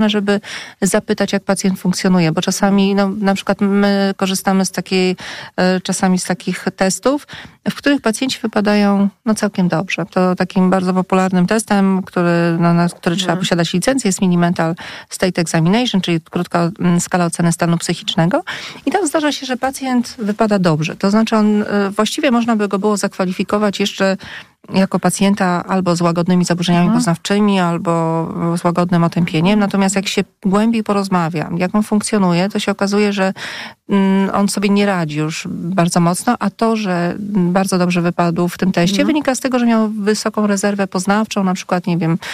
żeby zapytać, jak pacjent funkcjonuje, bo czasami, na przykład my korzystamy czasami z takich testów, w których pacjenci wypadają całkiem dobrze. To takim bardzo popularnym testem, na który trzeba posiadać licencję, jest Mini-Mental State Examination, czyli krótka skala oceny stanu psychicznego. I tam zdarza się, że pacjent wypada dobrze. To znaczy właściwie można by go było zakwalifikować jeszcze jako pacjenta albo z łagodnymi zaburzeniami poznawczymi, albo z łagodnym otępieniem. Natomiast jak się głębiej porozmawia, jak on funkcjonuje, to się okazuje, że on sobie nie radzi już bardzo mocno, a to, że bardzo dobrze wypadł w tym teście, wynika z tego, że miał wysoką rezerwę poznawczą, na przykład,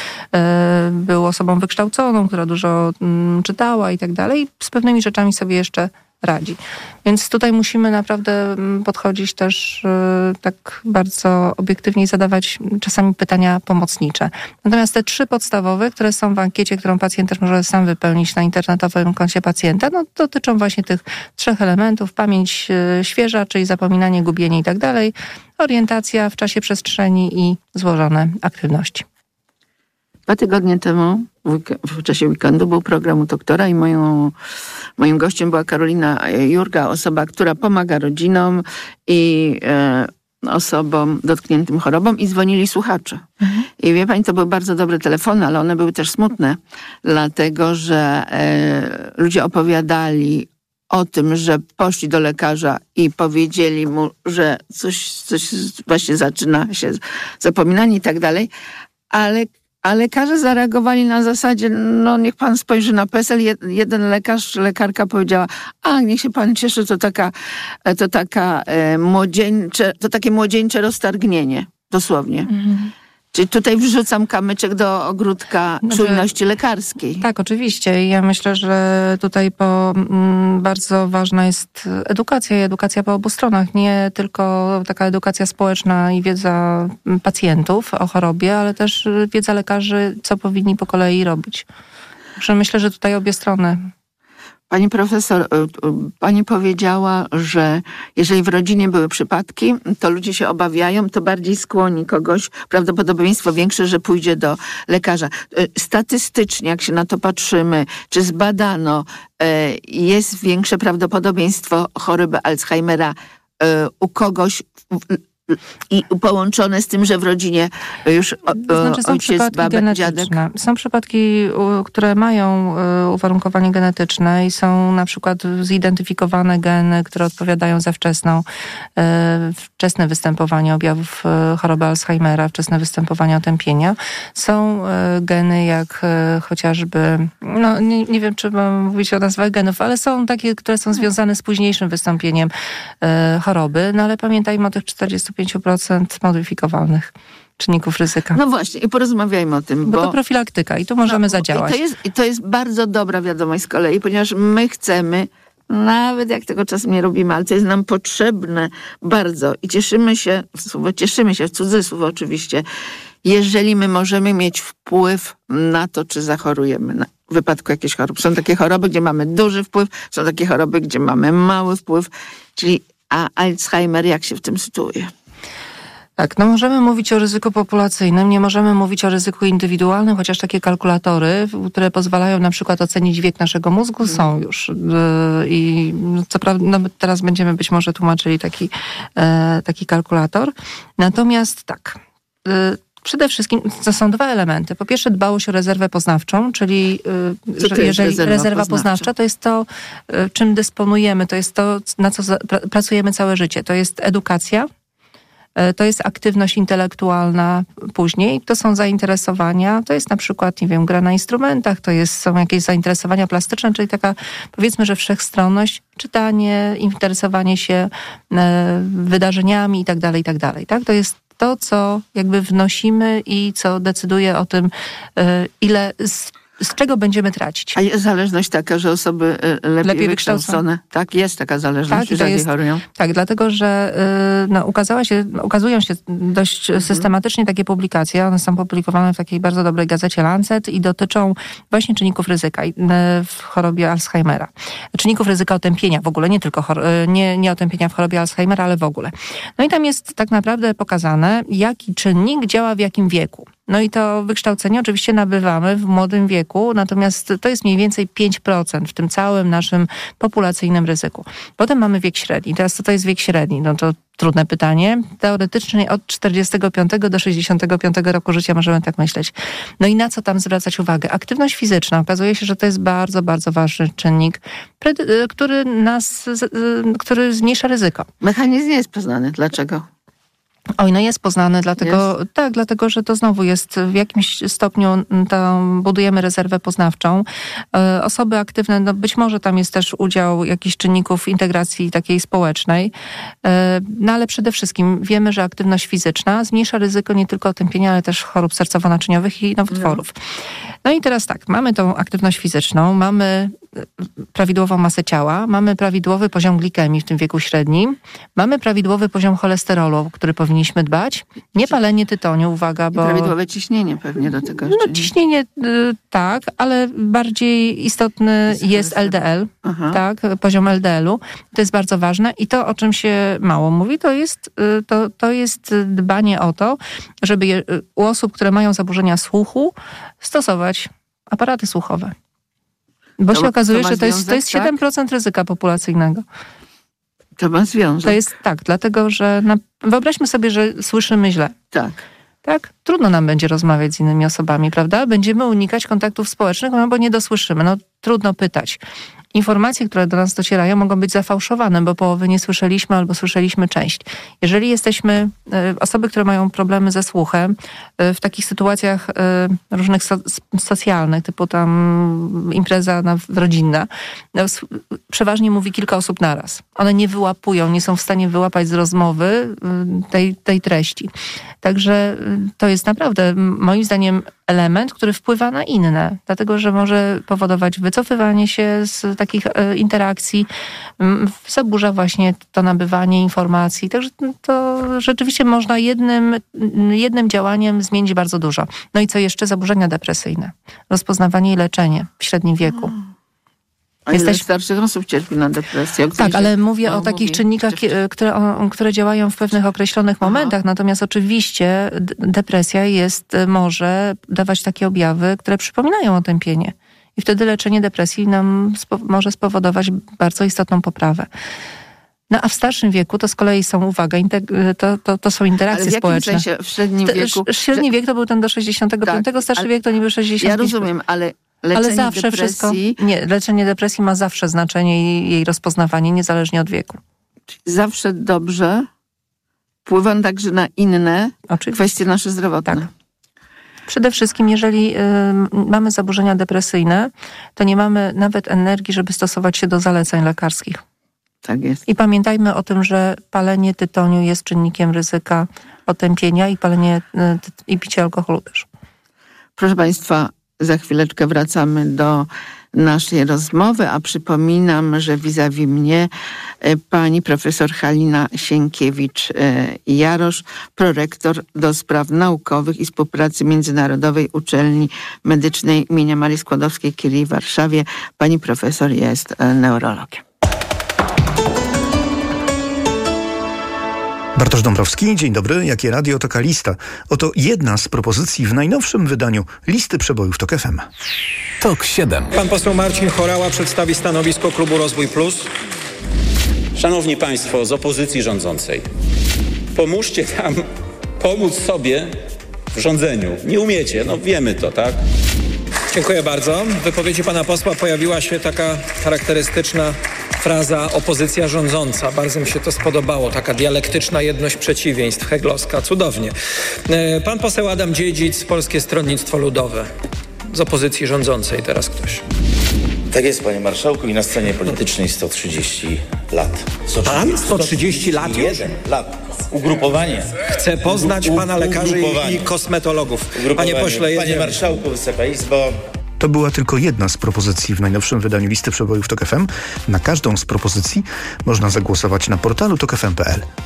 był osobą wykształconą, która dużo czytała i tak dalej. Z pewnymi rzeczami sobie jeszcze radzi. Więc tutaj musimy naprawdę podchodzić też tak bardzo obiektywnie i zadawać czasami pytania pomocnicze. Natomiast te 3 podstawowe, które są w ankiecie, którą pacjent też może sam wypełnić na internetowym koncie pacjenta, dotyczą właśnie tych 3 elementów. Pamięć świeża, czyli zapominanie, gubienie i tak dalej, orientacja w czasie, przestrzeni i złożone aktywności. 2 tygodnie temu, w czasie weekendu, był program u doktora i moim gościem była Karolina Jurga, osoba, która pomaga rodzinom i osobom dotkniętym chorobą, i dzwonili słuchacze. I wie pani, to były bardzo dobre telefony, ale one były też smutne, dlatego że ludzie opowiadali o tym, że poszli do lekarza i powiedzieli mu, że coś właśnie zaczyna się zapominanie i tak dalej, a lekarze zareagowali na zasadzie, niech pan spojrzy na PESEL. Jeden lekarka powiedziała, niech się pan cieszy, to takie młodzieńcze roztargnienie, dosłownie. Czyli tutaj wrzucam kamyczek do ogródka czujności lekarskiej. Tak, oczywiście. Ja myślę, że tutaj bardzo ważna jest edukacja i edukacja po obu stronach. Nie tylko taka edukacja społeczna i wiedza pacjentów o chorobie, ale też wiedza lekarzy, co powinni po kolei robić. Także myślę, że tutaj obie strony. Pani profesor, pani powiedziała, że jeżeli w rodzinie były przypadki, to ludzie się obawiają, to bardziej skłoni kogoś, prawdopodobieństwo większe, że pójdzie do lekarza. Statystycznie, jak się na to patrzymy, czy zbadano, jest większe prawdopodobieństwo choroby Alzheimera u kogoś i połączone z tym, że w rodzinie już ojciec, babek, dziadek? Są przypadki, które mają uwarunkowanie genetyczne i są na przykład zidentyfikowane geny, które odpowiadają za wczesne występowanie objawów choroby Alzheimera, wczesne występowanie otępienia. Są geny jak chociażby, nie wiem, czy mam mówić o nazwach genów, ale są takie, które są związane z późniejszym wystąpieniem choroby, ale pamiętajmy o tych 45% modyfikowalnych czynników ryzyka. No właśnie, i porozmawiajmy o tym. Bo to profilaktyka i tu możemy zadziałać. I to jest bardzo dobra wiadomość z kolei, ponieważ my chcemy, nawet jak tego czasem nie robimy, ale to jest nam potrzebne bardzo i cieszymy się w cudzysłów oczywiście, jeżeli my możemy mieć wpływ na to, czy zachorujemy w wypadku jakiejś choroby. Są takie choroby, gdzie mamy duży wpływ, są takie choroby, gdzie mamy mały wpływ, a Alzheimer jak się w tym sytuuje? Tak, możemy mówić o ryzyku populacyjnym, nie możemy mówić o ryzyku indywidualnym, chociaż takie kalkulatory, które pozwalają na przykład ocenić wiek naszego mózgu, są już. I co prawda, teraz będziemy być może tłumaczyli taki kalkulator. Natomiast tak, przede wszystkim to są 2 elementy. Po pierwsze, dbałość o rezerwę poznawczą, czyli jeżeli rezerwa poznawcza to jest to, czym dysponujemy, to jest to, na co pracujemy całe życie. To jest edukacja, to jest aktywność intelektualna później, to są zainteresowania, to jest na przykład, gra na instrumentach, są jakieś zainteresowania plastyczne, czyli taka, powiedzmy, że wszechstronność, czytanie, interesowanie się wydarzeniami i tak dalej, tak? To jest to, co jakby wnosimy i co decyduje o tym, ile z czego będziemy tracić. A jest zależność taka, że osoby lepiej wykształcone? Tak, jest taka zależność, że rzadziej chorują? Tak, dlatego, że ukazują się dość systematycznie takie publikacje. One są publikowane w takiej bardzo dobrej gazecie Lancet i dotyczą właśnie czynników ryzyka w chorobie Alzheimera. Czynników ryzyka otępienia w ogóle, nie tylko nie otępienia w chorobie Alzheimera, ale w ogóle. I tam jest tak naprawdę pokazane, jaki czynnik działa w jakim wieku. No i to wykształcenie oczywiście nabywamy w młodym wieku, natomiast to jest mniej więcej 5% w tym całym naszym populacyjnym ryzyku. Potem mamy wiek średni. Teraz co to jest wiek średni? No to trudne pytanie. Teoretycznie od 45 do 65 roku życia możemy tak myśleć. No i na co tam zwracać uwagę? Aktywność fizyczna. Okazuje się, że to jest bardzo, bardzo ważny czynnik, który zmniejsza ryzyko. Mechanizm nie jest poznany. Dlaczego? Oj, no jest poznany, dlatego, że to znowu jest w jakimś stopniu, to budujemy rezerwę poznawczą. Osoby aktywne, no być może tam jest też udział jakichś czynników integracji takiej społecznej, no ale przede wszystkim wiemy, że aktywność fizyczna zmniejsza ryzyko nie tylko otępienia, ale też chorób sercowo-naczyniowych i nowotworów. No i teraz tak, mamy tą aktywność fizyczną, mamy prawidłową masę ciała, mamy prawidłowy poziom glikemii w tym wieku średnim, mamy prawidłowy poziom cholesterolu, o który powinniśmy dbać, nie palenie tytoniu, uwaga, bo... I prawidłowe ciśnienie pewnie do tego. No ciśnienie tak, ale bardziej istotny jest LDL, tak, poziom LDL-u. To jest bardzo ważne i to, o czym się mało mówi, to jest dbanie o to, żeby u osób, które mają zaburzenia słuchu, stosować aparaty słuchowe. Bo się okazuje, że to jest 7% ryzyka populacyjnego. To ma związek. To jest tak, dlatego że wyobraźmy sobie, że słyszymy źle. Tak? Trudno nam będzie rozmawiać z innymi osobami, prawda? Będziemy unikać kontaktów społecznych, no bo nie dosłyszymy. No trudno pytać. Informacje, które do nas docierają, mogą być zafałszowane, bo połowy nie słyszeliśmy albo słyszeliśmy część. Jeżeli jesteśmy, osoby, które mają problemy ze słuchem, w takich sytuacjach różnych socjalnych, typu tam impreza rodzinna, przeważnie mówi kilka osób naraz. One nie wyłapują, nie są w stanie wyłapać z rozmowy tej treści. Także to jest naprawdę, moim zdaniem, element, który wpływa na inne, dlatego że może powodować wycofywanie się z takich interakcji, zaburza właśnie to nabywanie informacji. Także to rzeczywiście można jednym działaniem zmienić bardzo dużo. No i co jeszcze? Zaburzenia depresyjne. Rozpoznawanie i leczenie w średnim wieku. A ile starszych osób cierpi na depresję? Tak, ale mówię o takich czynnikach, które działają w pewnych określonych momentach. Natomiast oczywiście depresja może dawać takie objawy, które przypominają otępienie. I wtedy leczenie depresji nam może spowodować bardzo istotną poprawę. No a w starszym wieku to z kolei są, uwaga, to są interakcje społeczne. Ale w jakim sensie w średnim wieku? Średni wiek to był ten do 65, starszy wiek to niby 65. Ja rozumiem, ale zawsze depresji... leczenie depresji ma zawsze znaczenie i jej rozpoznawanie, niezależnie od wieku. Czyli zawsze dobrze wpływa także na inne kwestie nasze zdrowotne. Tak. Przede wszystkim, jeżeli mamy zaburzenia depresyjne, to nie mamy nawet energii, żeby stosować się do zaleceń lekarskich. Tak jest. I pamiętajmy o tym, że palenie tytoniu jest czynnikiem ryzyka otępienia i picie alkoholu też. Proszę Państwa, za chwileczkę wracamy do naszej rozmowy, a przypominam, że vis-a-vis mnie pani profesor Halina Sienkiewicz-Jarosz, prorektor do spraw naukowych i współpracy międzynarodowej Uczelni Medycznej im. Marii Skłodowskiej-Curie w Warszawie. Pani profesor jest neurologiem. Bartosz Dąbrowski, dzień dobry. Jakie radio, taka lista. Oto jedna z propozycji w najnowszym wydaniu listy przebojów TOK FM. TOK 7. Pan poseł Marcin Horała przedstawi stanowisko klubu Rozwój Plus. Szanowni Państwo z opozycji rządzącej, pomóżcie nam pomóc sobie w rządzeniu. Nie umiecie, wiemy to, tak? Dziękuję bardzo. W wypowiedzi pana posła pojawiła się taka charakterystyczna fraza opozycja rządząca. Bardzo mi się to spodobało. Taka dialektyczna jedność przeciwieństw, heglowska. Cudownie. Pan poseł Adam Dziedzic, Polskie Stronnictwo Ludowe. Z opozycji rządzącej teraz ktoś. Tak jest, panie marszałku, i na scenie politycznej 130 lat. Pan? 130 lat już? 1 lat. Ugrupowanie. Chcę poznać pana lekarzy i kosmetologów. Panie pośle, jedziemy. Panie marszałku, Wysoka Izbo. To była tylko jedna z propozycji w najnowszym wydaniu listy przebojów TOK FM. Na każdą z propozycji można zagłosować na portalu tokfm.pl.